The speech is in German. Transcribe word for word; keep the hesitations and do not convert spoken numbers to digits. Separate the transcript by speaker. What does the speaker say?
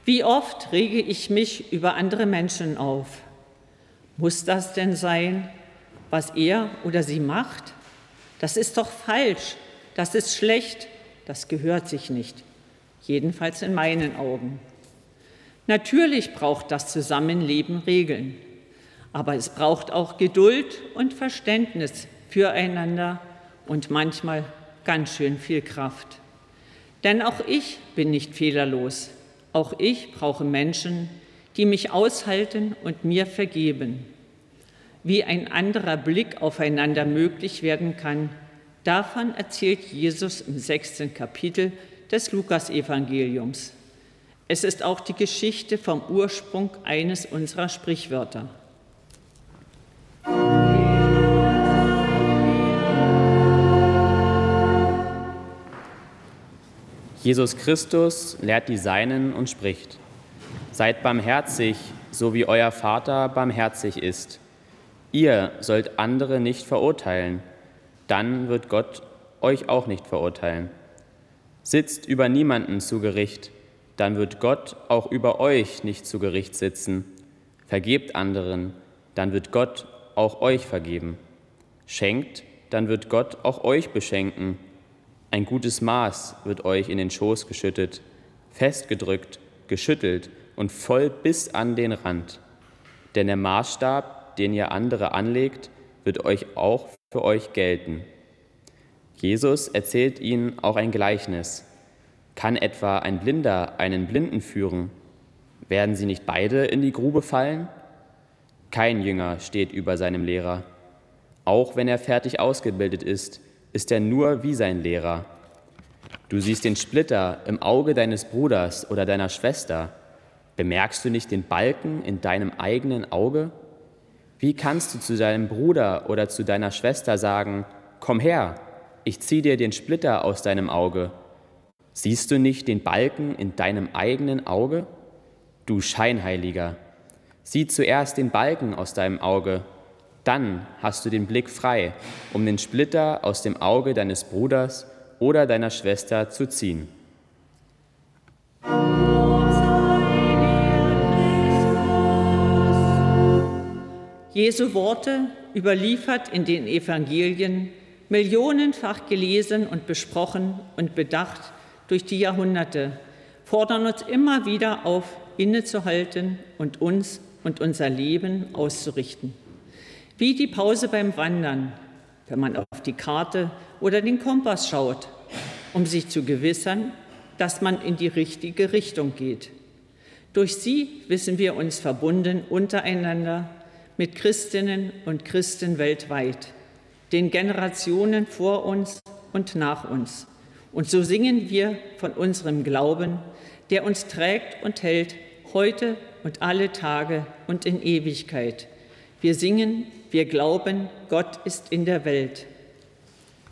Speaker 1: Wie oft rege ich mich über andere Menschen auf? Muss das denn sein, was er oder sie macht? Das ist doch falsch, das ist schlecht, das gehört sich nicht, jedenfalls in meinen Augen. Natürlich braucht das Zusammenleben Regeln, aber es braucht auch Geduld und Verständnis füreinander und manchmal ganz schön viel Kraft. Denn auch ich bin nicht fehlerlos, auch ich brauche Menschen, die mich aushalten und mir vergeben. Wie ein anderer Blick aufeinander möglich werden kann, davon erzählt Jesus im sechsten Kapitel des Lukasevangeliums. Es ist auch die Geschichte vom Ursprung eines unserer Sprichwörter.
Speaker 2: Jesus Christus lehrt die Seinen und spricht: Seid barmherzig, so wie euer Vater barmherzig ist. Ihr sollt andere nicht verurteilen, dann wird Gott euch auch nicht verurteilen. Sitzt über niemanden zu Gericht, dann wird Gott auch über euch nicht zu Gericht sitzen. Vergebt anderen, dann wird Gott auch euch vergeben. Schenkt, dann wird Gott auch euch beschenken. Ein gutes Maß wird euch in den Schoß geschüttet, festgedrückt, geschüttelt und voll bis an den Rand. Denn der Maßstab, den ihr andere anlegt, wird euch auch für euch gelten. Jesus erzählt ihnen auch ein Gleichnis. Kann etwa ein Blinder einen Blinden führen? Werden sie nicht beide in die Grube fallen? Kein Jünger steht über seinem Lehrer. Auch wenn er fertig ausgebildet ist, ist er nur wie sein Lehrer. Du siehst den Splitter im Auge deines Bruders oder deiner Schwester. Bemerkst du nicht den Balken in deinem eigenen Auge? Wie kannst du zu deinem Bruder oder zu deiner Schwester sagen: Komm her, ich zieh dir den Splitter aus deinem Auge? Siehst du nicht den Balken in deinem eigenen Auge? Du Scheinheiliger, sieh zuerst den Balken aus deinem Auge, dann hast du den Blick frei, um den Splitter aus dem Auge deines Bruders oder deiner Schwester zu ziehen.
Speaker 1: Jesu Worte, überliefert in den Evangelien, millionenfach gelesen und besprochen und bedacht durch die Jahrhunderte, fordern uns immer wieder auf, innezuhalten und uns und unser Leben auszurichten. Wie die Pause beim Wandern, wenn man auf die Karte oder den Kompass schaut, um sich zu gewissern, dass man in die richtige Richtung geht. Durch sie wissen wir uns verbunden untereinander, mit Christinnen und Christen weltweit, den Generationen vor uns und nach uns. Und so singen wir von unserem Glauben, der uns trägt und hält, heute und alle Tage und in Ewigkeit. Wir singen, wir glauben, Gott ist in der Welt.